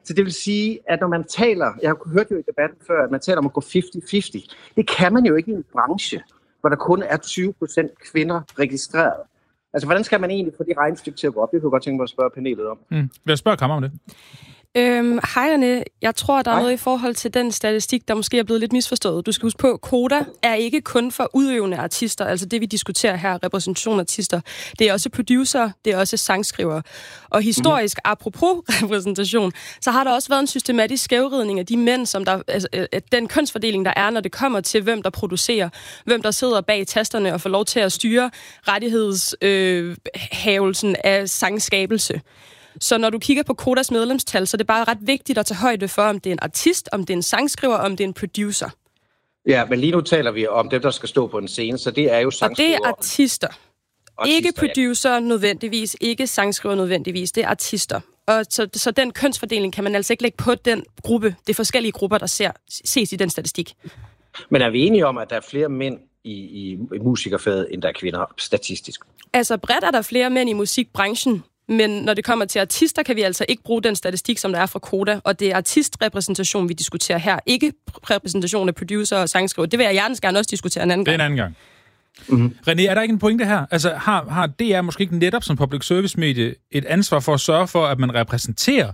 Så det vil sige, at når man taler, jeg har hørt jo i debatten før, at man taler om at gå 50-50. Det kan man jo ikke i en branche, hvor der kun er 20% kvinder registreret. Altså, hvordan skal man egentlig få det regnestykke til at gå op? Det kunne jeg godt tænke mig at spørge panelet om. Vil jeg spørge Kammer om det? Hej Anne, jeg tror, der er noget i forhold til den statistik, der måske er blevet lidt misforstået. Du skal huske på, Koda er ikke kun for udøvende artister, altså det vi diskuterer her, repræsentation af artister. Det er også producer, det er også sangskriver. Og historisk, apropos repræsentation, så har der også været en systematisk skævridning af de mænd, som der, altså, den kønsfordeling, der er, når det kommer til, hvem der producerer, hvem der sidder bag tasterne og får lov til at styre rettighedshavelsen af sangskabelse. Så når du kigger på Kodas medlemstal, så er det bare ret vigtigt at tage højde for, om det er en artist, om det er en sangskriver, om det er en producer. Ja, men lige nu taler vi om dem, der skal stå på en scene, så det er jo sangskriver. Og det er artister. Ikke producer nødvendigvis, ikke sangskriver nødvendigvis, det er artister. Og så den kønsfordeling kan man altså ikke lægge på den gruppe. Det er forskellige grupper, der ses i den statistik. Men er vi enige om, at der er flere mænd i musikerfaget, end der er kvinder, statistisk? Altså bredt er der flere mænd i musikbranchen, men når det kommer til artister, kan vi altså ikke bruge den statistik, som der er fra Koda, og det er artistrepræsentation, vi diskuterer her. Ikke repræsentation af producer og sangskriver. Det vil jeg gerne også diskutere en anden gang. Det er en anden gang. Mm-hmm. René, er der ikke en pointe her? Altså, har DR måske ikke netop som public service medie et ansvar for at sørge for, at man repræsenterer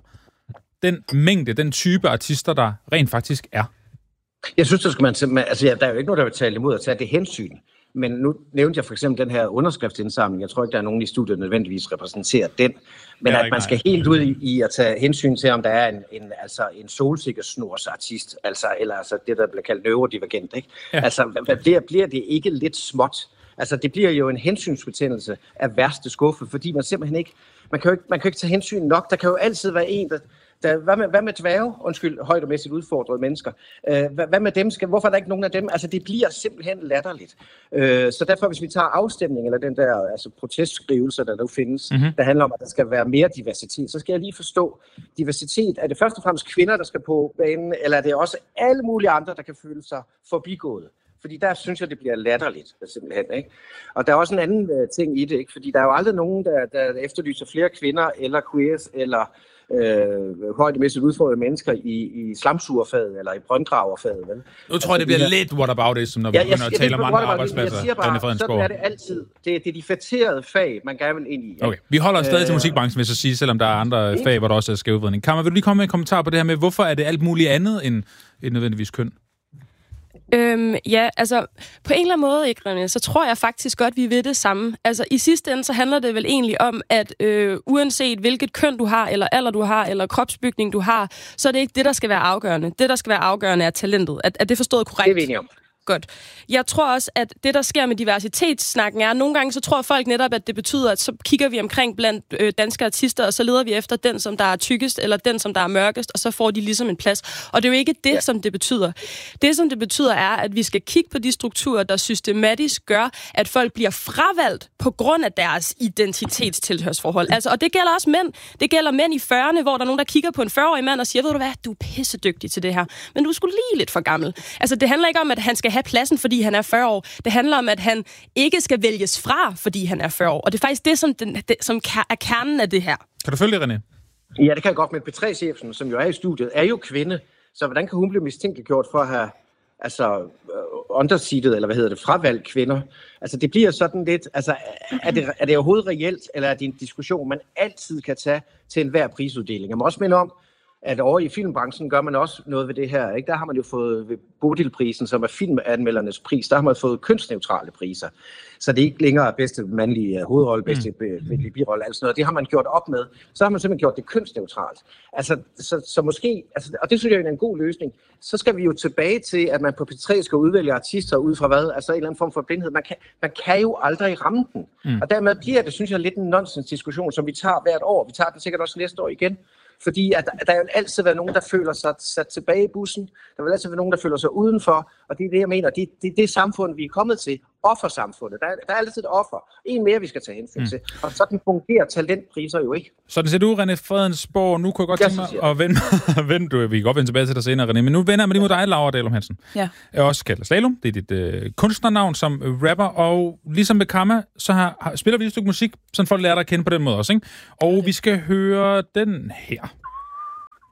den mængde, den type artister, der rent faktisk er? Jeg synes, der skal man simpelthen... Altså, der er jo ikke noget, der vil tale imod at tage det hensyn. Men nu nævnte jeg for eksempel den her underskriftsindsamling. Jeg tror ikke, der er nogen i studiet, der nødvendigvis repræsenterer den. Men at man skal helt ud i at tage hensyn til, om der er en solsikkesnorsartist, eller det, der bliver kaldt neurodivergent. Ikke? Ja. Altså, bliver det ikke lidt småt? Altså, det bliver jo en hensynsbetændelse af værste skuffe, fordi man simpelthen ikke... Man kan jo ikke tage hensyn nok. Der kan jo altid være en, hvad med dværge? Højdomæssigt udfordrede mennesker. Hvad med dem? Hvorfor er der ikke nogen af dem? Altså, det bliver simpelthen latterligt. Så derfor, hvis vi tager afstemning, eller den der protestskrivelse, der nu findes, der handler om, at der skal være mere diversitet, så skal jeg lige forstå, diversitet, er det først og fremmest kvinder, der skal på banen, eller er det også alle mulige andre, der kan føle sig forbigået? Fordi der synes jeg, det bliver latterligt, simpelthen, ikke? Og der er også en anden ting i det, ikke? Fordi der er jo aldrig nogen, der efterlyser flere kvinder, eller queers, eller højdemæssigt udfordrede mennesker i slamsugerfaget, eller i brøndgraverfaget, vel? Nu tror jeg, det bliver lidt whataboutism, når vi begynder at tale om andre arbejdspladser. Jeg siger bare, sådan er det altid. Det er de fætterede fag, man gerne vil ind i. Okay, vi holder stadig til musikbranchen, hvis jeg siger, selvom der er andre fag, hvor der også er skævvridning. Kammer, vil du lige komme med en kommentar på det her med, hvorfor er det alt muligt andet end nødvendigvis køn? Ja, altså på en eller anden måde, ikke, René, så tror jeg faktisk godt, vi ved det samme. Altså i sidste ende, så handler det vel egentlig om, at uanset hvilket køn du har, eller alder du har, eller kropsbygning du har, så er det ikke det, der skal være afgørende. Det, der skal være afgørende, er talentet. Er det forstået korrekt? Det er vi enige om. Godt. Jeg tror også, at det, der sker med diversitetssnakken er, nogle gange så tror folk netop, at det betyder, at så kigger vi omkring blandt danske artister, og så leder vi efter den, som der er tykkest, eller den, som der er mørkest, og så får de ligesom en plads. Og det er jo ikke det, som det betyder. Det, som det betyder, er, at vi skal kigge på de strukturer, der systematisk gør, at folk bliver fravalgt på grund af deres identitetstilhørsforhold. Altså, og det gælder også mænd. Det gælder mænd i 40'erne, hvor der er nogen, der kigger på en 40-årig mand og siger, ved du hvad, du er pissedygtig til det her, men du er sgu lige lidt for gammel. Altså, det handler ikke om, at han skal have pladsen, fordi han er 40 år. Det handler om, at han ikke skal vælges fra, fordi han er 40 år. Og det er faktisk det, som er kernen af det her. Kan du følge det, René? Ja, det kan jeg godt, men P3-chefen, som jo er i studiet, er jo kvinde. Så hvordan kan hun blive mistænkeliggjort for at have underseated, eller fravalgt kvinder? Altså, det bliver sådan lidt... Altså, er det overhovedet reelt, eller er det en diskussion, man altid kan tage til enhver prisuddeling? Jeg må også minde om, at over i filmbranchen gør man også noget ved det her. Ikke? Der har man jo fået ved Bodilprisen, som er filmanmeldernes pris, der har man fået kønsneutrale priser. Så det er ikke længere bedste mandlige hovedrolle, bedste mandlige birolle, altså noget. Det har man gjort op med. Så har man simpelthen gjort det kønsneutralt. Altså, så måske, og det synes jeg er en god løsning, så skal vi jo tilbage til, at man på P3 skal udvælge artister ud fra hvad? Altså en eller anden form for blindhed. Man kan jo aldrig ramme den. Og dermed bliver det, synes jeg, lidt en nonsens-diskussion, som vi tager hvert år. Vi tager den sikkert også næste år igen. Fordi at der vil altid være nogen, der føler sig sat tilbage i bussen. Der vil altid være nogen, der føler sig udenfor. Og det er det, jeg mener. Det er det samfund, vi er kommet til. Offersamfundet. Der er altid et offer. En mere, vi skal tage hensyn til. Og sådan fungerer talentpriser jo ikke. Så det ser du, René Fredensborg. Nu kunne jeg godt tænke mig at vende. Vi kan godt vende tilbage til dig senere, René. Men nu vender jeg mig lige mod dig, Laura Dalum Hansen. Ja. Jeg er også kaldt Slalom. Det er dit kunstnernavn som rapper. Og ligesom med Kamma, så spiller vi et stykke musik, så folk lærer dig at kende på den måde også. Ikke? Og vi skal høre den her.